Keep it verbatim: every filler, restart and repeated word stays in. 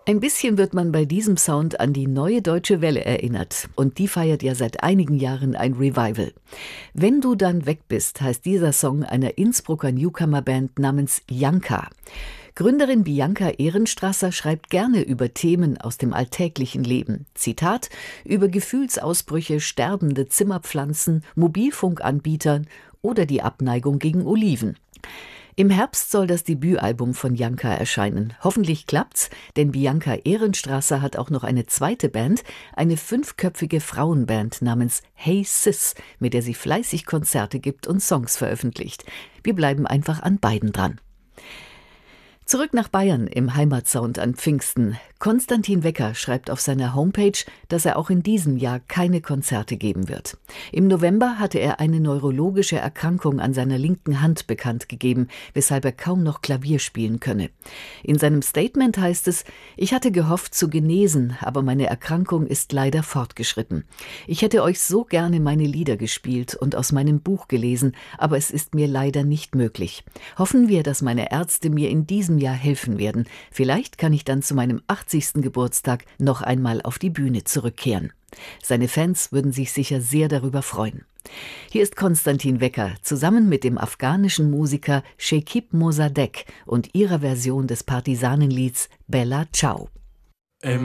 Ein bisschen wird man bei diesem Sound an die Neue Deutsche Welle erinnert. Und die feiert ja seit einigen Jahren ein Revival. Wenn du dann weg bist, heißt dieser Song einer Innsbrucker Newcomer-Band namens Janka. Gründerin Bianca Ehrenstrasser schreibt gerne über Themen aus dem alltäglichen Leben. Zitat: über Gefühlsausbrüche, sterbende Zimmerpflanzen, Mobilfunkanbietern oder die Abneigung gegen Oliven. Im Herbst soll das Debütalbum von Janka erscheinen. Hoffentlich klappt's, denn Bianca Ehrenstrasser hat auch noch eine zweite Band, eine fünfköpfige Frauenband namens Hey Sis, mit der sie fleißig Konzerte gibt und Songs veröffentlicht. Wir bleiben einfach an beiden dran. Zurück nach Bayern im Heimatsound an Pfingsten. Konstantin Wecker schreibt auf seiner Homepage, dass er auch in diesem Jahr keine Konzerte geben wird. Im November hatte er eine neurologische Erkrankung an seiner linken Hand bekannt gegeben, weshalb er kaum noch Klavier spielen könne. In seinem Statement heißt es: Ich hatte gehofft zu genesen, aber meine Erkrankung ist leider fortgeschritten. Ich hätte euch so gerne meine Lieder gespielt und aus meinem Buch gelesen, aber es ist mir leider nicht möglich. Hoffen wir, dass meine Ärzte mir in diesem Jahr helfen werden. Vielleicht kann ich dann zu meinem achtzigsten Geburtstag noch einmal auf die Bühne zurückkehren. Seine Fans würden sich sicher sehr darüber freuen. Hier ist Konstantin Wecker zusammen mit dem afghanischen Musiker Shekib Mossadegh und ihrer Version des Partisanenlieds Bella Ciao.